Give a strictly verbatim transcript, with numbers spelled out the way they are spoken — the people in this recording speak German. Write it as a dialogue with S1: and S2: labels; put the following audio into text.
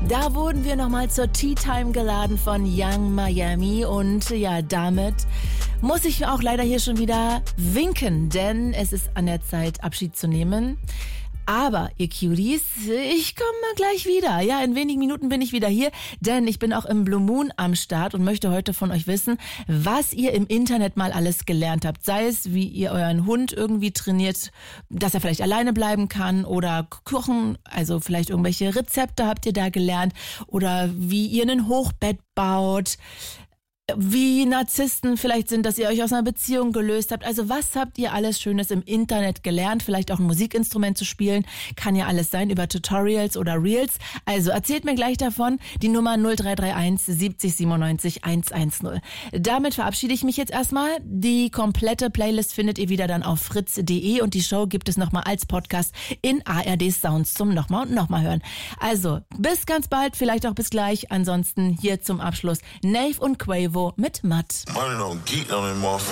S1: Da wurden wir nochmal zur Tea Time geladen von Young Miami und ja, damit muss ich auch leider hier schon wieder winken, denn es ist an der Zeit, Abschied zu nehmen. Aber, ihr Cuties, ich komme gleich wieder. Ja, in wenigen Minuten bin ich wieder hier, denn ich bin auch im Blue Moon am Start und möchte heute von euch wissen, was ihr im Internet mal alles gelernt habt. Sei es, wie ihr euren Hund irgendwie trainiert, dass er vielleicht alleine bleiben kann oder kochen, also vielleicht irgendwelche Rezepte habt ihr da gelernt oder wie ihr ein Hochbett baut. Wie Narzissten vielleicht sind, dass ihr euch aus einer Beziehung gelöst habt. Also was habt ihr alles Schönes im Internet gelernt? Vielleicht auch ein Musikinstrument zu spielen. Kann ja alles sein über Tutorials oder Reels. Also erzählt mir gleich davon. Die Nummer null drei drei eins siebzig siebenundneunzig hundertzehn. Damit verabschiede ich mich jetzt erstmal. Die komplette Playlist findet ihr wieder dann auf fritz punkt de und die Show gibt es nochmal als Podcast in A R D Sounds zum nochmal und nochmal hören. Also bis ganz bald, vielleicht auch bis gleich. Ansonsten hier zum Abschluss Nave und Quavo mit Matt.